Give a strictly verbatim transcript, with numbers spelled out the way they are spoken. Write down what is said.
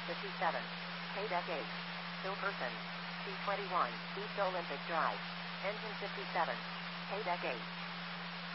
fifty-seven. K-Deck eight. Hilperson. C twenty-one. East Olympic Drive. Engine fifty-seven. K-Deck eight.